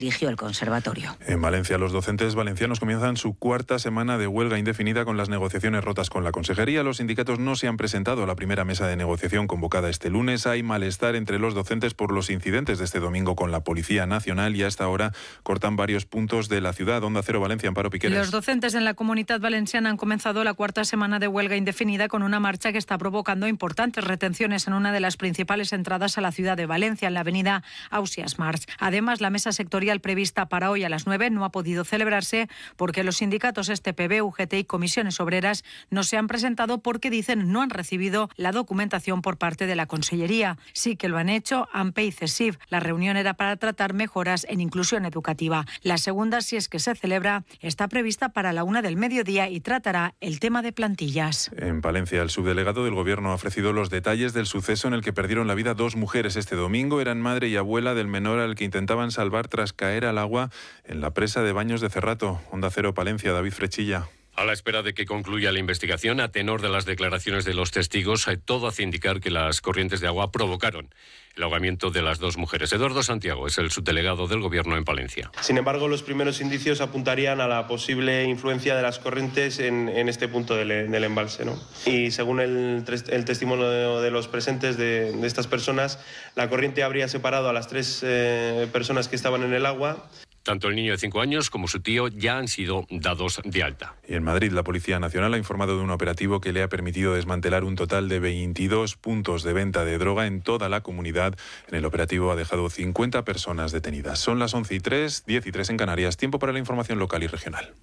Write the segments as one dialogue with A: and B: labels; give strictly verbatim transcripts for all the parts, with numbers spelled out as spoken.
A: dirigió el conservatorio.
B: En Valencia, los docentes valencianos comienzan su cuarta semana de huelga indefinida con las negociaciones rotas con la consejería. Los sindicatos no se han presentado a la primera mesa de negociación convocada este lunes. Hay malestar entre los docentes por los incidentes de este domingo con la Policía Nacional y a esta hora cortan varios puntos de la ciudad. Onda Cero Valencia, Amparo Piqueres.
C: Los docentes en la Comunidad Valenciana han comenzado la cuarta semana de huelga indefinida con una marcha que está provocando importantes retenciones en una de las principales entradas a la ciudad de Valencia, en la avenida Ausiàs March. Además, la mesa sectorial prevista para hoy a las nueve no ha podido celebrarse porque los sindicatos S T P B, U G T y Comisiones Obreras no se han presentado porque, dicen, no han recibido la documentación por parte de la Consellería. Sí que lo han hecho A M P y CESIF. La reunión era para tratar mejoras en inclusión educativa. La segunda, si es que se celebra, está prevista para la una del mediodía y tratará el tema de plantillas.
B: En Palencia, el subdelegado del Gobierno ha ofrecido los detalles del suceso en el que perdieron la vida dos mujeres este domingo. Eran madre y abuela del menor al que intentaban salvar tras caer al agua en la presa de Baños de Cerrato. Onda Cero Palencia, David Frechilla.
D: A la espera de que concluya la investigación, a tenor de las declaraciones de los testigos, todo hace indicar que las corrientes de agua provocaron el ahogamiento de las dos mujeres. Eduardo Santiago es el subdelegado del Gobierno en Palencia.
E: Sin embargo, los primeros indicios apuntarían a la posible influencia de las corrientes en, en este punto del, del embalse, ¿no? Y según el, el testimonio de, de los presentes de, de estas personas, la corriente habría separado a las tres eh, personas que estaban en el agua.
D: Tanto el niño de cinco años como su tío ya han sido dados de alta.
B: Y en Madrid, la Policía Nacional ha informado de un operativo que le ha permitido desmantelar un total de veintidós puntos de venta de droga en toda la comunidad. En el operativo ha dejado cincuenta personas detenidas. Son las once y tres, diez y tres en Canarias. Tiempo para la información local y regional.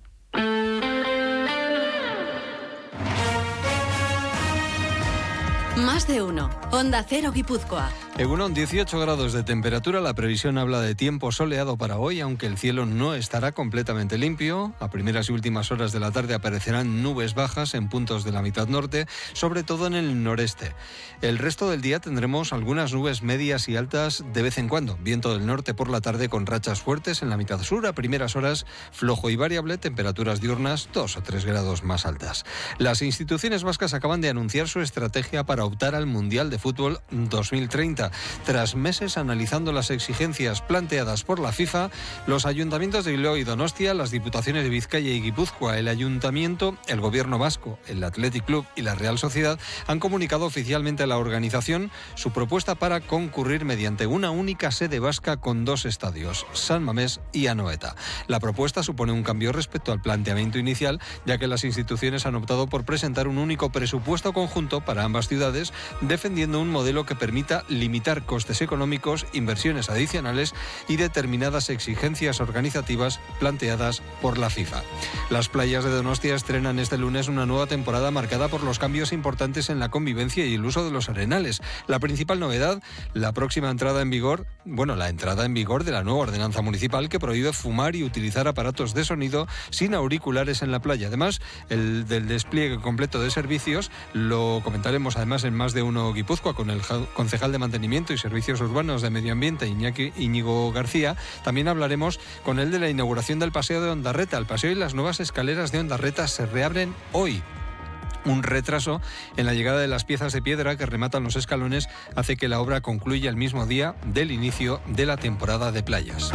F: Más de uno. Onda Cero Guipúzcoa.
G: Egunon, dieciocho grados de temperatura. La previsión habla de tiempo soleado para hoy, aunque el cielo no estará completamente limpio. A primeras y últimas horas de la tarde aparecerán nubes bajas en puntos de la mitad norte, sobre todo en el noreste. El resto del día tendremos algunas nubes medias y altas de vez en cuando. Viento del norte por la tarde con rachas fuertes en la mitad sur. A primeras horas flojo y variable, temperaturas diurnas dos o tres grados más altas. Las instituciones vascas acaban de anunciar su estrategia para optar al Mundial de Fútbol dos mil treinta. Tras meses analizando las exigencias planteadas por la FIFA, los ayuntamientos de Bilbao y Donostia, las diputaciones de Vizcaya y Guipúzcoa, el ayuntamiento, el gobierno vasco, el Athletic Club y la Real Sociedad han comunicado oficialmente a la organización su propuesta para concurrir mediante una única sede vasca con dos estadios, San Mamés y Anoeta. La propuesta supone un cambio respecto al planteamiento inicial, ya que las instituciones han optado por presentar un único presupuesto conjunto para ambas ciudades, defendiendo un modelo que permita limitar costes económicos, inversiones adicionales y determinadas exigencias organizativas planteadas por la FIFA. Las playas de Donostia estrenan este lunes una nueva temporada marcada por los cambios importantes en la convivencia y el uso de los arenales. La principal novedad, la próxima entrada en vigor, bueno, la entrada en vigor de la nueva ordenanza municipal que prohíbe fumar y utilizar aparatos de sonido sin auriculares en la playa. Además, el del despliegue completo de servicios lo comentaremos además en Más de Uno Guipúzcoa con el concejal de mantenimiento y Servicios Urbanos de Medio Ambiente, Iñaki, Íñigo García. También hablaremos con él de la inauguración del Paseo de Ondarreta. El paseo y las nuevas escaleras de Ondarreta se reabren hoy. Un retraso en la llegada de las piezas de piedra que rematan los escalones hace que la obra concluya el mismo día del inicio de la temporada de playas.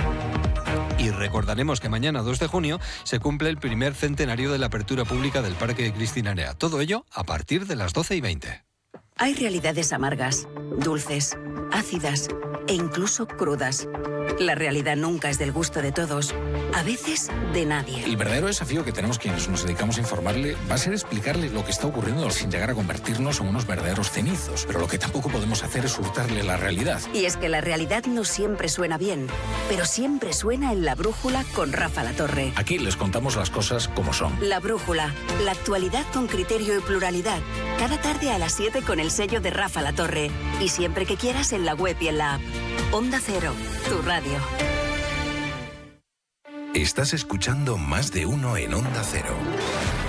G: Y recordaremos que mañana, dos de junio, se cumple el primer centenario de la apertura pública del Parque de Cristinarea. Todo ello a partir de las doce y veinte.
A: Hay realidades amargas, dulces, ácidas e incluso crudas. La realidad nunca es del gusto de todos, a veces de nadie.
H: El verdadero desafío que tenemos quienes nos dedicamos a informarle va a ser explicarle lo que está ocurriendo sin llegar a convertirnos en unos verdaderos cenizos. Pero lo que tampoco podemos hacer es hurtarle la realidad.
A: Y es que la realidad no siempre suena bien, pero siempre suena en La Brújula con Rafa Latorre.
H: Aquí les contamos las cosas como son.
A: La Brújula, la actualidad con criterio y pluralidad. Cada tarde a las siete con el sello de Rafa Latorre. Y siempre que quieras en la web y en la app. Onda Cero, tu radio.
I: Estás escuchando Más de Uno en Onda Cero.